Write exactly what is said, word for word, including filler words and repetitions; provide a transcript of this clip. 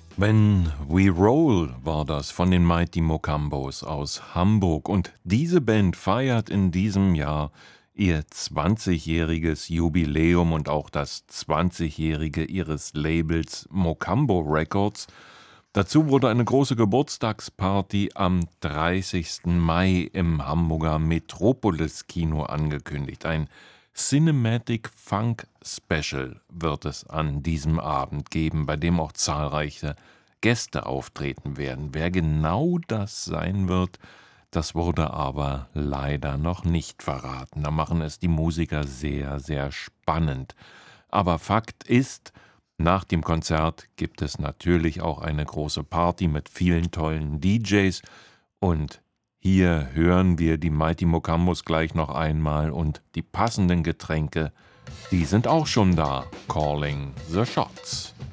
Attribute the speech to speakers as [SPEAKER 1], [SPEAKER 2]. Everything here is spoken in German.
[SPEAKER 1] When We Roll war das von den Mighty Mocambos aus Hamburg, und diese Band feiert in diesem Jahr ihr zwanzigjähriges Jubiläum und auch das zwanzigjährige ihres Labels Mocambo Records. Dazu wurde eine große Geburtstagsparty am dreißigsten Mai im Hamburger Metropolis Kino angekündigt. Ein Cinematic Funk Special wird es an diesem Abend geben, bei dem auch zahlreiche Gäste auftreten werden. Wer genau das sein wird, das wurde aber leider noch nicht verraten. Da machen es die Musiker sehr, sehr spannend. Aber Fakt ist, nach dem Konzert gibt es natürlich auch eine große Party mit vielen tollen D Js, und hier hören wir die Mighty Mocambos gleich noch einmal, und die passenden Getränke, die sind auch schon da. Calling the Shots.